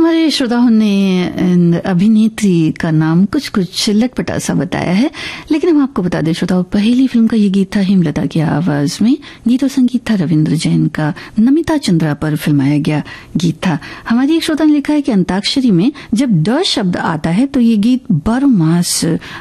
हमारे श्रोताओं ने अभिनेत्री का नाम कुछ कुछ लटपटा सा बताया है, लेकिन हम आपको बता दें श्रोताओं, पहली फिल्म का ये गीत था हेमलता की आवाज में। गीत और संगीत था रविंद्र जैन का, नमिता चंद्रा पर फिल्माया गया गीत था। हमारी एक श्रोता ने लिखा है कि अंताक्षरी में जब ड शब्द आता है तो ये गीत 12 मास